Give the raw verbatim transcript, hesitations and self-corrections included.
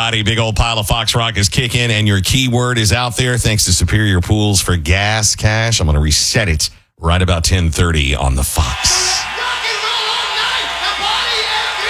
everybody. Big old pile of Fox Rock is kicking, and your keyword is out there thanks to Superior Pools for Gas Cash. I'm going to reset it right about ten thirty on the Fox.